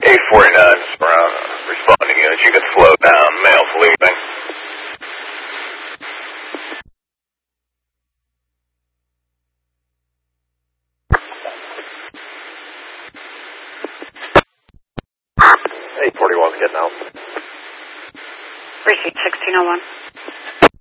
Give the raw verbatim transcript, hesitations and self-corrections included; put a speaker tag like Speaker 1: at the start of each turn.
Speaker 1: eight forty-nine, Brown, responding units, you can slow down, male's leaving. eight forty-one's getting out.
Speaker 2: Precinct sixteen oh one.